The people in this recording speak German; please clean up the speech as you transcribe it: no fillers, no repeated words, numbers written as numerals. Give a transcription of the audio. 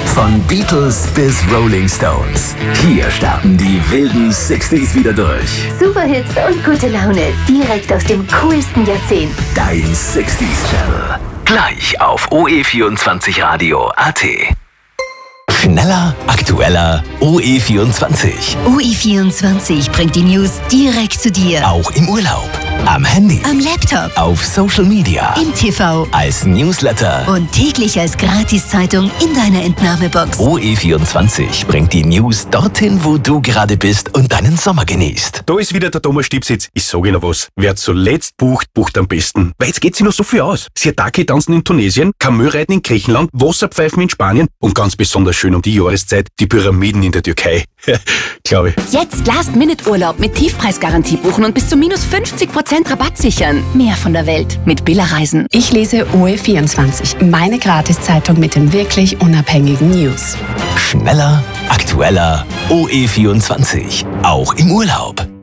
Von Beatles bis Rolling Stones. Hier starten die wilden 60s wieder durch. Superhits und gute Laune direkt aus dem coolsten Jahrzehnt. Dein 60s Channel. Gleich auf OE24radio.at. Schneller, aktueller, OE24. OE24 bringt die News direkt zu dir. Auch im Urlaub, am Handy, Am Laptop, auf Social Media, im TV als Newsletter. und täglich als Gratiszeitung in deiner Entnahmebox. OE24 bringt die News dorthin, wo du gerade bist und deinen Sommer genießt. Da ist wieder der Thomas Stipsitz. Ich sage Ihnen was. Wer zuletzt bucht, bucht am besten. Weil jetzt geht sich noch so viel aus. Siataki tanzen in Tunesien, Kamelreiten in Griechenland, Wasserpfeifen in Spanien und ganz besonders schön um die Jahreszeit die Pyramiden in der Türkei. Glaube ich. Jetzt Last-Minute-Urlaub mit Tiefpreisgarantie buchen und bis zu minus 50% Rabatt sichern. Mehr von der Welt mit Billa Reisen. Ich lese OE24, meine Gratiszeitung mit den wirklich unabhängigen News. Schneller, aktueller, OE24. Auch im Urlaub.